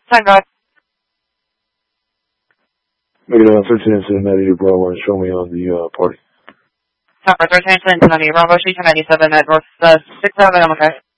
Time guide. Make it 13 Cincinnati to Bravo and show me on the party. Time for 13 Cincinnati, Bravo, Sheet 97 at North 6th Avenue, okay.